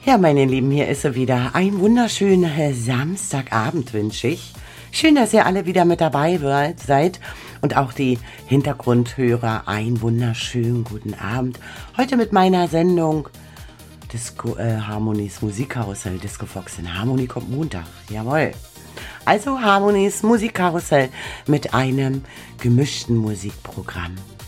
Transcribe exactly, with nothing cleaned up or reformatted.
Ja, meine Lieben, hier ist sie wieder. Ein wunderschönen Samstagabend wünsche ich. Schön, dass ihr alle wieder mit dabei seid und auch die Hintergrundhörer. Einen wunderschönen guten Abend. Heute mit meiner Sendung Disco äh, Harmonies Musikkarussell. Disco Fox in Harmony kommt Montag. Jawohl. Also Harmonies Musikkarussell mit einem gemischten Musikprogramm.